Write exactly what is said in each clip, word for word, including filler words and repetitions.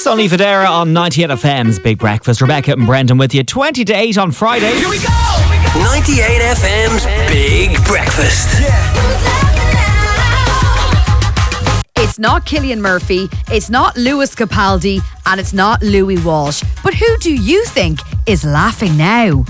Sonny Fodera on ninety-eight F M's Big Breakfast. Rebecca and Brendan with you. twenty to eight on Friday. Here we go! ninety-eight F M's Big Breakfast. It's not Cillian Murphy, it's not Lewis Capaldi, and it's not Louis Walsh. But who do you think is laughing now?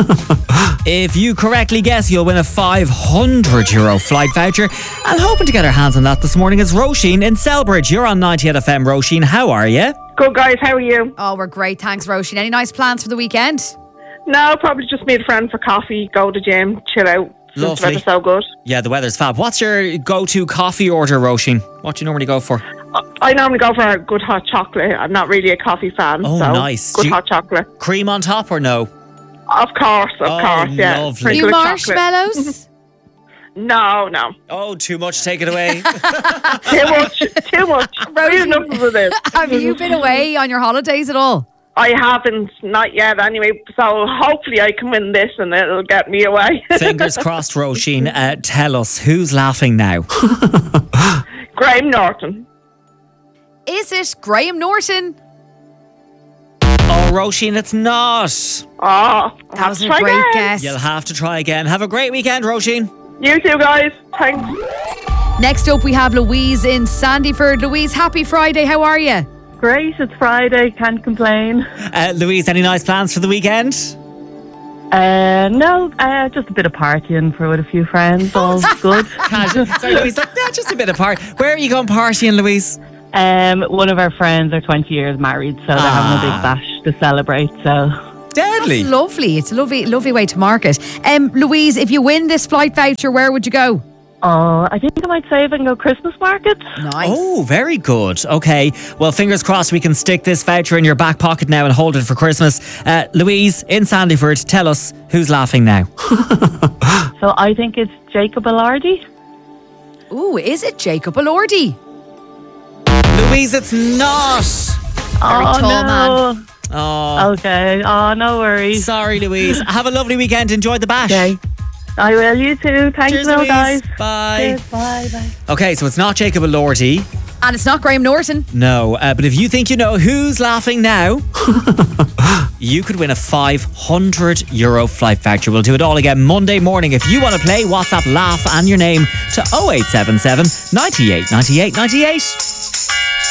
If you correctly guess, you'll win a five hundred euro flight voucher. And hoping to get our hands on that this morning is Roisin in Selbridge. You're on ninety-eight F M, Roisin. How are you? Good, guys. How are you? Oh, we're great. Thanks, Roisin. Any nice plans for the weekend? No, probably just meet a friend for coffee, go to the gym, chill out. Since the weather's so good. Yeah, the weather's fab. What's your go-to coffee order, Roisin? What do you normally go for? I normally go for a good hot chocolate. I'm not really a coffee fan. Oh, so nice. Good Do you- hot chocolate. Cream on top or no? Of course, of Oh, course, yeah. lovely. Sprinkle Few of chocolate. marshmallows? No, no. Oh, too much. Take it away. Too much, too much. Really enough of it. Have you been away on your holidays at all? I haven't, not yet anyway, so hopefully I can win this and it'll get me away. Fingers crossed, Roisin. Uh, tell us, who's laughing now? Graham Norton. Is it Graham Norton? Oh, Roisin, it's not. Oh, I'll That have was to a try great again. guess. You'll have to try again. Have a great weekend, Roisin. You too, guys. Thanks. Next up, we have Louise in Sandyford. Louise, happy Friday. How are you? Great, it's Friday, can't complain. Uh, Louise, any nice plans for the weekend? Uh, no, uh, just a bit of partying for with a few friends, all good. Casual. Sorry, Louise. Yeah, just a bit of party. Where are you going partying, Louise? Um, one of our friends are twenty years married, so they're having a big bash to celebrate, so... Deadly. That's lovely. It's a lovely, lovely way to mark it. Um, Louise, if you win this flight voucher, where would you go? Oh, I think I might save and go Christmas market. Nice. Oh, very good. Okay. Well, fingers crossed we can stick this voucher in your back pocket now and hold it for Christmas. Uh, Louise, in Sandyford, tell us who's laughing now. So I think it's Jacob Elordi. Ooh, is it Jacob Elordi? Louise, it's not. Very oh, tall no. man. Oh, Okay, oh, no worries. sorry, Louise. Have a lovely weekend. Enjoy the bash. Okay. I will, you too. Thanks, Cheers, no, Louise. guys. Bye. Cheers, bye, bye. Okay, so it's not Jacob Elordi. And it's not Graham Norton. No, uh, but if you think you know who's laughing now, you could win a five hundred euro flight voucher. We'll do it all again Monday morning. If you want to play, WhatsApp laugh and your name to oh eight seven seven, nine eight, nine eight, nine eight.